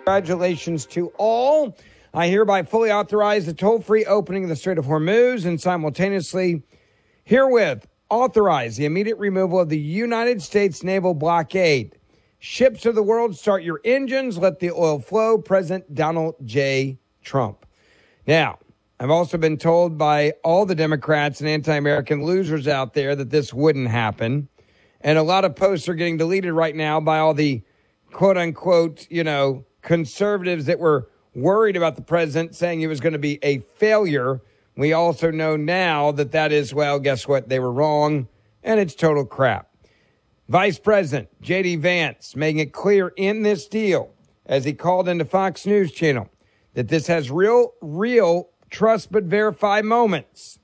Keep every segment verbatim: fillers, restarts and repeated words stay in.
Congratulations to all. I hereby fully authorize the toll-free opening of the Strait of Hormuz and simultaneously herewith authorize the immediate removal of the United States naval blockade. Ships of the world, start your engines. Let the oil flow. President Donald J. Trump. Now, I've also been told by all the Democrats and anti-American losers out there that this wouldn't happen. And a lot of posts are getting deleted right now by all the quote-unquote, you know, conservatives that were worried about the president, saying he was going to be a failure. We also know now that that is, well, guess what? They were wrong, and it's total crap. Vice President J D. Vance making it clear in this deal, as he called into Fox News Channel, that this has real, real trust but verify moments.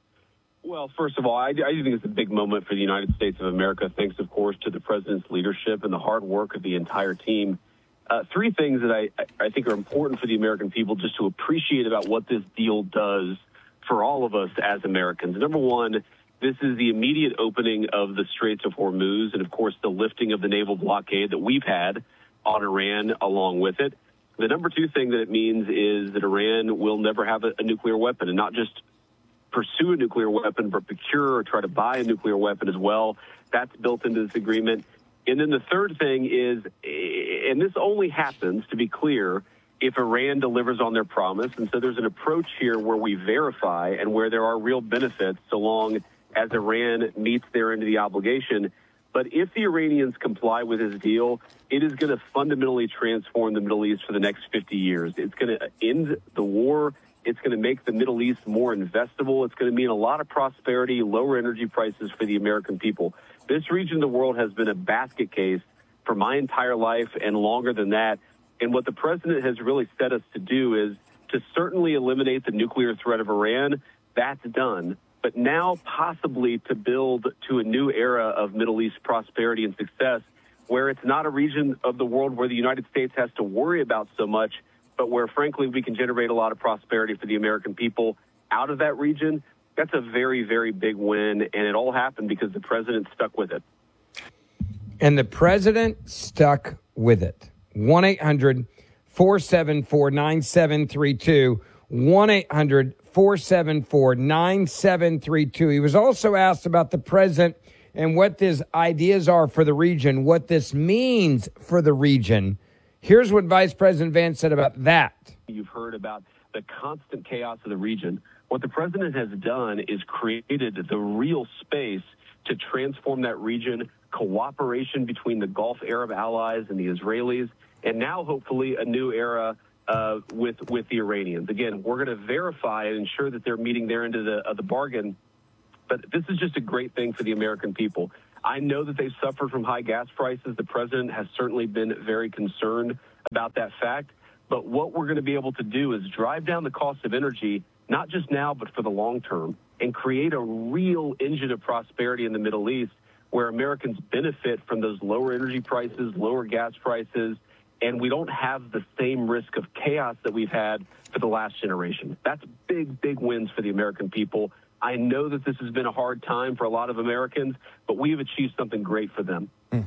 Well, first of all, I, I do think it's a big moment for the United States of America, thanks, of course, to the president's leadership and the hard work of the entire team. Uh, three things that I, I think are important for the American people just to appreciate about what this deal does for all of us as Americans. Number one, this is the immediate opening of the Straits of Hormuz and, of course, the lifting of the naval blockade that we've had on Iran along with it. The number two thing that it means is that Iran will never have a, a nuclear weapon, and not just pursue a nuclear weapon, but procure or try to buy a nuclear weapon as well. That's built into this agreement. And then the third thing is, and this only happens, to be clear, if Iran delivers on their promise. And so there's an approach here where we verify and where there are real benefits so long as Iran meets their end of the obligation. But if the Iranians comply with this deal, it is going to fundamentally transform the Middle East for the next fifty years. It's going to end the war. It's going to make the Middle East more investable. It's going to mean a lot of prosperity, lower energy prices for the American people. This region of the world has been a basket case for my entire life and longer than that. And what the president has really set us to do is to certainly eliminate the nuclear threat of Iran. That's done. But now possibly to build to a new era of Middle East prosperity and success, where it's not a region of the world where the United States has to worry about so much, but where, frankly, we can generate a lot of prosperity for the American people out of that region. That's a very, very big win, and it all happened because the president stuck with it. And the president stuck with it. one eight hundred four seven four nine seven three two. one eight hundred four seven four nine seven three two. He was also asked about the president and what his ideas are for the region, what this means for the region. Here's what Vice President Vance said about that. You've heard about the constant chaos of the region. What the president has done is created the real space to transform that region, cooperation between the Gulf Arab allies and the Israelis, and now hopefully a new era uh, with with the Iranians. Again, we're going to verify and ensure that they're meeting their end of the, of the bargain, but this is just a great thing for the American people. I know that they've suffered from high gas prices. The president has certainly been very concerned about that fact. But what we're going to be able to do is drive down the cost of energy, not just now, but for the long term, and create a real engine of prosperity in the Middle East where Americans benefit from those lower energy prices, lower gas prices, and we don't have the same risk of chaos that we've had for the last generation. That's big, big wins for the American people. I know that this has been a hard time for a lot of Americans, but we have achieved something great for them.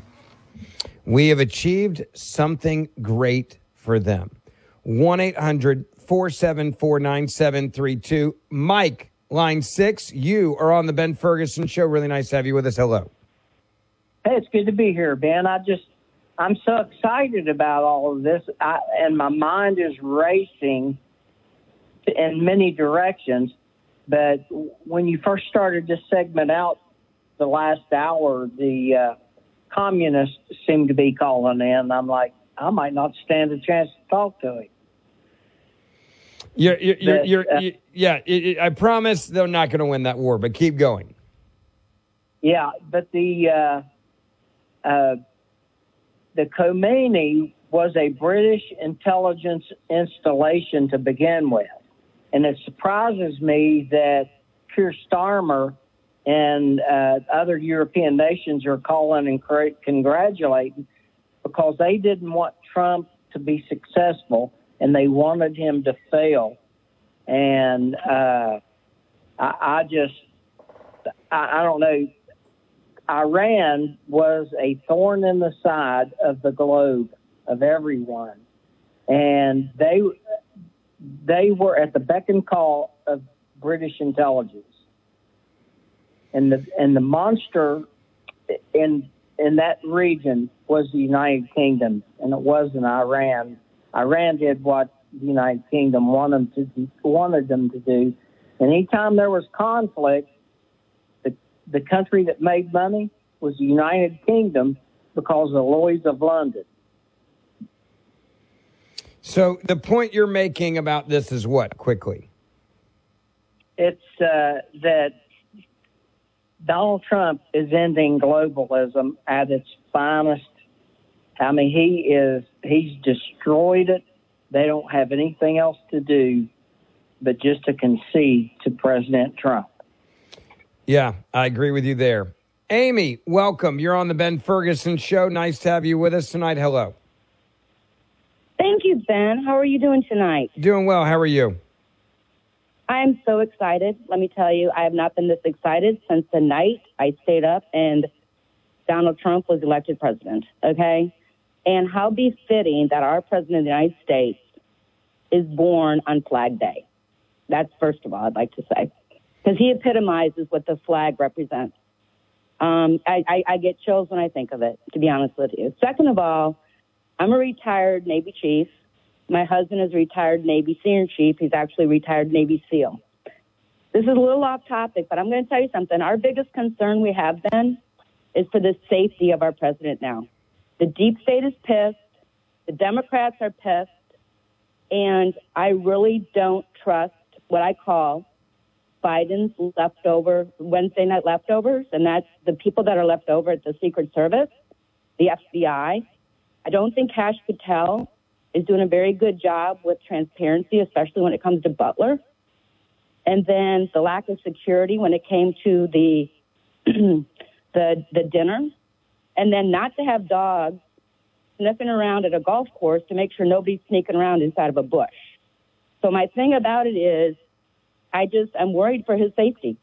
We have achieved something great for them. one eight hundred four seven four nine seven three two. Mike, line six, you are on the Ben Ferguson Show. Really nice to have you with us. Hello. Hey, it's good to be here, Ben. I just, I'm so excited about all of this, I, and my mind is racing in many directions. But when you first started this segment out the last hour, the uh, communists seemed to be calling in. I'm like, I might not stand a chance to talk to him. You're, you're, you're, but, you're, uh, you're yeah, it, it, I promise they're not going to win that war, but keep going. Yeah, but the uh, uh, the Khomeini was a British intelligence installation to begin with. And it surprises me that Keir Starmer and uh, other European nations are calling and cra- congratulating because they didn't want Trump to be successful and they wanted him to fail. And uh, I, I just, I, I don't know, Iran was a thorn in the side of the globe of everyone. and they they were at the beck and call of British intelligence. And the and the monster in in that region was the United Kingdom, and it wasn't Iran. Iran did what the United Kingdom wanted them to wanted them to do. And anytime there was conflict, the the country that made money was the United Kingdom because of the Lloyd's of London. So the point you're making about this is what, quickly? It's uh, that Donald Trump is ending globalism at its finest. I mean, he is, he's destroyed it. They don't have anything else to do but just to concede to President Trump. Yeah, I agree with you there. Amy, welcome. You're on the Ben Ferguson Show. Nice to have you with us tonight. Hello. Thank you, Ben. How are you doing tonight? Doing well. How are you? I'm so excited. Let me tell you, I have not been this excited since the night I stayed up and Donald Trump was elected president, okay? And how befitting that our president of the United States is born on Flag Day. That's first of all, I'd like to say, because he epitomizes what the flag represents. Um, I, I, I get chills when I think of it, to be honest with you. Second of all, I'm a retired Navy chief. My husband is a retired Navy senior chief. He's actually a retired Navy SEAL. This is a little off topic, but I'm going to tell you something. Our biggest concern we have, Ben, is for the safety of our president now. The deep state is pissed. The Democrats are pissed. And I really don't trust what I call Biden's leftover, Wednesday night leftovers, and that's the people that are left over at the Secret Service, the F B I. I don't think Kash Patel is doing a very good job with transparency, especially when it comes to Butler. And then the lack of security when it came to the the the dinner. And then not to have dogs sniffing around at a golf course to make sure nobody's sneaking around inside of a bush. So my thing about it is, I just, I'm worried for his safety.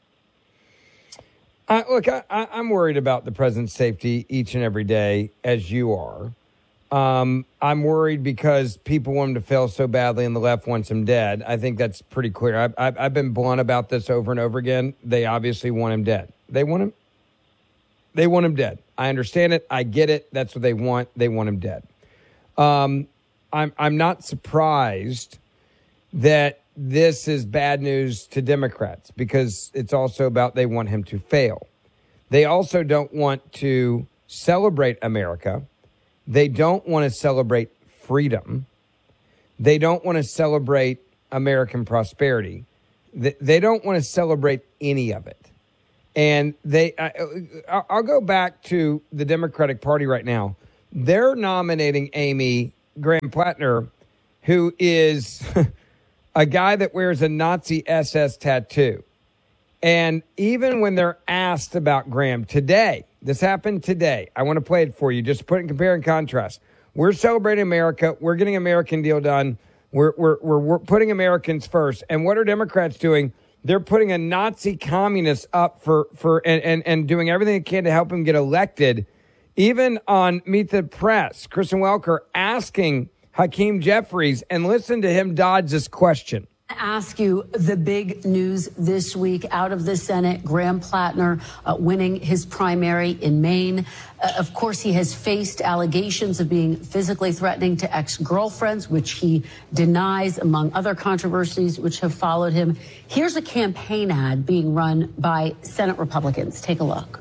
Uh, look, I, I, I'm worried about the president's safety each and every day, as you are. Um, I'm worried because people want him to fail so badly and the left wants him dead. I think that's pretty clear. I've, I've, I've been blunt about this over and over again. They obviously want him dead. They want him. They want him dead. I understand it. I get it. That's what they want. They want him dead. Um, I'm I'm not surprised that this is bad news to Democrats because it's also about they want him to fail. They also don't want to celebrate America. They don't want to celebrate freedom. They don't want to celebrate American prosperity. They don't want to celebrate any of it. And they, I, I'll go back to the Democratic Party right now. They're nominating Amy Graham Plattner, who is a guy that wears a Nazi S S tattoo. And even when they're asked about Graham today, this happened today. I want to play it for you. Just put it in compare and contrast. We're celebrating America. We're getting American deal done. We're, we're, we're, we're putting Americans first. And what are Democrats doing? They're putting a Nazi communist up for, for and, and, and doing everything they can to help him get elected. Even on Meet the Press, Kristen Welker asking Hakeem Jeffries, and listen to him dodge this question. Ask you the big news this week out of the Senate. Graham Plattner uh, winning his primary in Maine. Uh, of course, he has faced allegations of being physically threatening to ex-girlfriends, which he denies, among other controversies which have followed him. Here's a campaign ad being run by Senate Republicans. Take a look.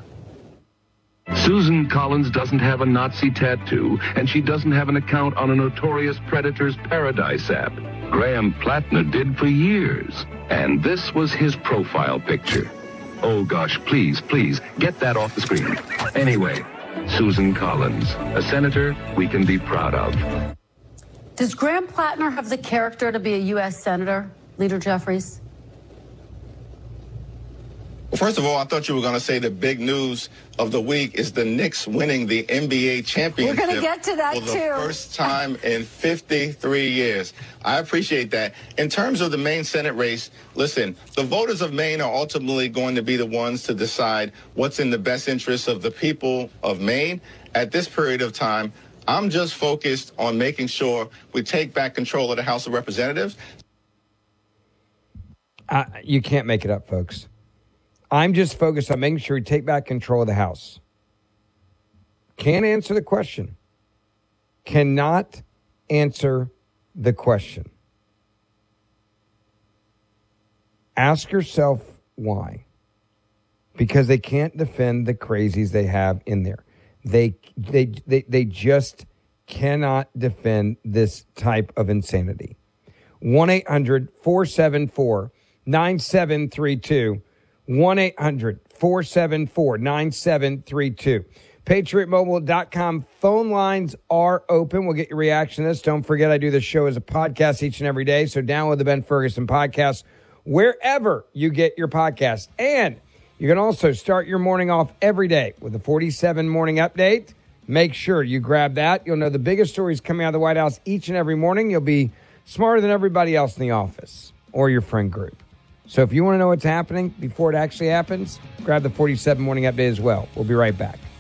Susan Collins doesn't have a Nazi tattoo, and she doesn't have an account on a notorious predator's Paradise app. Graham Plattner did for years, and this was his profile picture. Oh gosh, please, please, get that off the screen. Anyway, Susan Collins, a senator we can be proud of. Does Graham Plattner have the character to be a U S senator, Leader Jeffries? Well, first of all, I thought you were going to say the big news of the week is the Knicks winning the N B A championship. We're going to get to that, for the too. first time in fifty-three years. I appreciate that. In terms of the Maine Senate race, listen, the voters of Maine are ultimately going to be the ones to decide what's in the best interest of the people of Maine. At this period of time, I'm just focused on making sure we take back control of the House of Representatives. Uh, you can't make it up, folks. I'm just focused on making sure we take back control of the House. Can't answer the question. Cannot answer the question. Ask yourself why. Because they can't defend the crazies they have in there. They they they they just cannot defend this type of insanity. one eight hundred four seven four nine seven three two. one eight hundred four seven four nine seven three two. Patriot Mobile dot com phone lines are open. We'll get your reaction to this. Don't forget, I do this show as a podcast each and every day. So download the Ben Ferguson podcast wherever you get your podcast. And you can also start your morning off every day with a forty-seven morning update. Make sure you grab that. You'll know the biggest stories coming out of the White House each and every morning. You'll be smarter than everybody else in the office or your friend group. So if you want to know what's happening before it actually happens, grab the forty-seven morning update as well. We'll be right back.